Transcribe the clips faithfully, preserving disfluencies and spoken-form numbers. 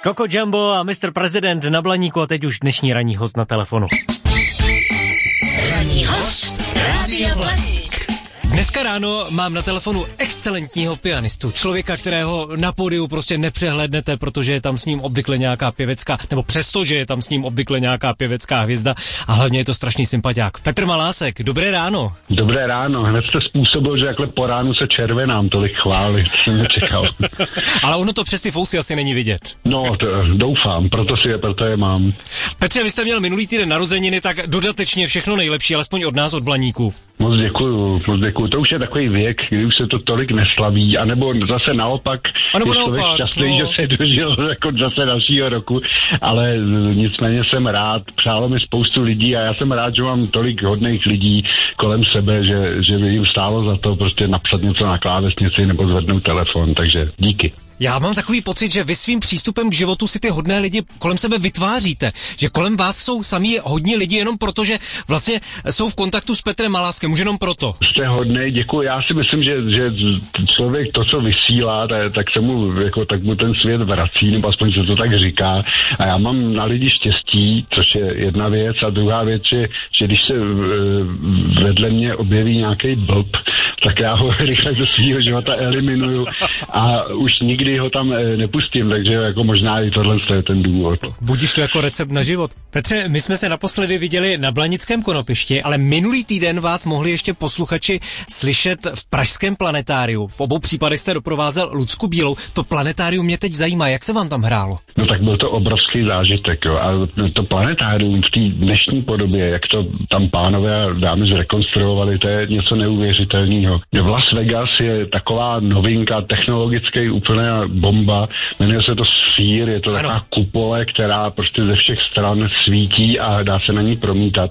Coco Jumbo a mister Prezident na Blaníku a teď už dnešní ranní host na telefonu. Ranní host Rádia Blaník. Dneska ráno mám na telefonu excelentního pianistu, člověka, kterého na pódiu prostě nepřehlednete, protože je tam s ním obvykle nějaká pěvecká, nebo přesto, že je tam s ním obvykle nějaká pěvecká hvězda a hlavně je to strašný sympatiák. Petr Malásek, dobré ráno. Dobré ráno, hned jste způsobil, že jakhle po ránu se červenám tolik chválit, jsem nečekal. Ale ono to přes ty fousy asi není vidět. No, to, doufám, proto si je, proto je mám. Petře, vy jste měl minulý týden narozeniny, tak dodatečně všechno nejlepší, alespoň od nás, od Blaníku. Moc děkuju, moc děkuju. To už je takový věk, kdy už se to tolik neslaví, anebo zase naopak a je člověk šťastný, no. Že se dožil jako zase dalšího roku, ale nicméně jsem rád, přálo mi spoustu lidí a já jsem rád, že mám tolik hodných lidí kolem sebe, že, že by jim stálo za to prostě napsat něco na klávesnici nebo zvednout telefon, takže díky. Já mám takový pocit, že vy svým přístupem k životu si ty hodné lidi kolem sebe vytváříte. Že kolem vás jsou samý hodní lidi jenom proto, že vlastně jsou v kontaktu s Petrem Maláskem. Už jenom proto. Jste hodnej, děkuji. Já si myslím, že, že člověk to, co vysílá, tak, tak se mu, jako, tak mu ten svět vrací, nebo aspoň se to tak říká. A já mám na lidi štěstí, což je jedna věc. A druhá věc je, že když se vedle mě objeví nějaký blb, tak já ho rychle ze svého života eliminuju a už nikdy ho tam nepustím, takže jako možná i tohle je ten důvod. Budíš to jako recept na život. Petře, my jsme se naposledy viděli na Blanickém konopišti, ale minulý týden vás mohli ještě posluchači slyšet v pražském planetáriu. V obou případech jste doprovázel Lucku Bílou. To planetárium mě teď zajímá, jak se vám tam hrálo? No tak byl to obrovský zážitek, jo. A to planetárium v té dnešní podobě, jak to tam pánové a dámy zrekonstruovali, to je něco neuvěřitelného. V Las Vegas je taková novinka, technologický úplně bomba, jmenuje se to Sphere, je to ano. Taková kupole, která prostě ze všech stran svítí a dá se na ní promítat.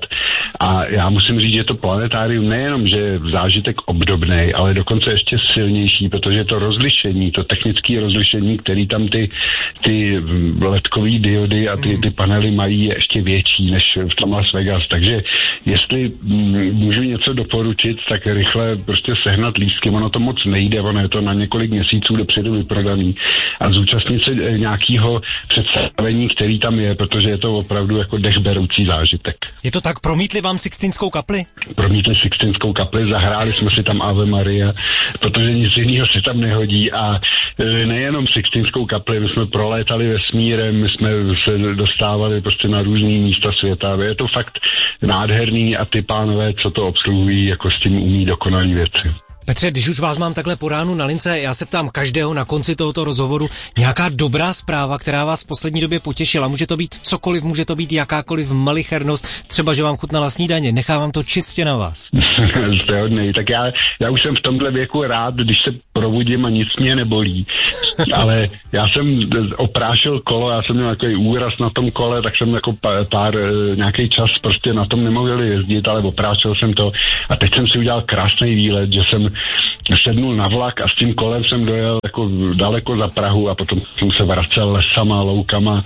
A já musím říct, že to planetárium nejenom, že je zážitek obdobný, ale dokonce ještě silnější, protože to rozlišení, to technické rozlišení, který tam ty, ty ledkový diody a ty, ty panely mají, je ještě větší než v tom Las Vegas. Takže jestli můžu něco doporučit, tak rychle prostě sehnat lístky. Ono to moc nejde, ono je to na několik měsíců dopředu vyprodaný. A zúčastnit se nějakého představení, který tam je, protože je to opravdu jako dechberoucí zážitek. Je to tak? Promítli vám Sixtinskou kapli? Promítli Sixtinskou kapli, zahráli jsme si tam Ave Maria, protože nic jiného se tam nehodí a nejenom Sixtinskou kapli, my jsme prolétali vesmírem, my jsme se dostávali prostě na různý místa světa. Je to fakt nádherný a ty pánové, co to obsluhují, jako s tím umí dokonalý věci. Petře, když už vás mám takhle po ránu na lince, já se ptám každého na konci tohoto rozhovoru, nějaká dobrá zpráva, která vás v poslední době potěšila. Může to být cokoliv, může to být jakákoliv malichernost, třeba, že vám chutnala snídaně, nechávám to čistě na vás. Jste hodnej, tak já, já už jsem v tomhle věku rád, když se probudím a nic mě nebolí. Ale já jsem oprášil kolo, já jsem měl takový úraz na tom kole, tak jsem jako pár, pár nějaký čas prostě na tom nemohl jezdit, ale oprášil jsem to a teď jsem si udělal krásný výlet, že jsem sednul na vlak a s tím kolem jsem dojel jako daleko za Prahu a potom jsem se vracel lesama, loukama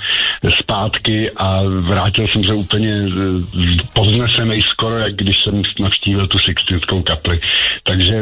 zpátky a vrátil jsem se úplně povznesenej skoro, jak když jsem navštívil tu Sixtinskou kapli. Takže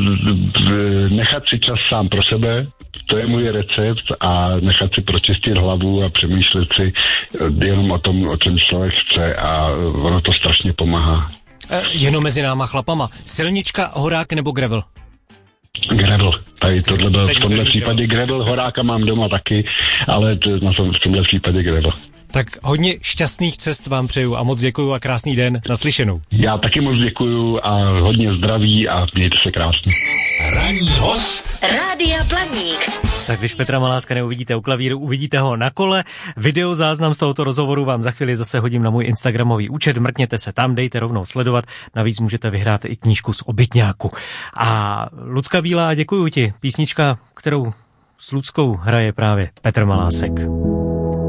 nechat si čas sám pro sebe, to je můj recept a nechat si pročistit hlavu a přemýšlet si jenom o tom, o čem člověk chce a ono to strašně pomáhá. Jenom mezi náma chlapama. Silnička, horák nebo gravel? Gravel. Tady tohle byl v tomhle případě gravel. Horáka mám doma taky, ale to, na tom, v tomhle případě gravel. Tak hodně šťastných cest vám přeju a moc děkuju a krásný den. Naslyšenou. Já taky moc děkuju a hodně zdraví a mějte se krásně. Ranní host Rádia Blaník. Tak když Petra Maláska neuvidíte u klavíru, uvidíte ho na kole. Video záznam z tohoto rozhovoru vám za chvíli zase hodím na můj instagramový účet. Mrkněte se tam, dejte rovnou sledovat. Navíc můžete vyhrát i knížku z obytňáku. A Lucka Bílá, děkuju ti. Písnička, kterou s Luckou hraje právě Petr Malásek.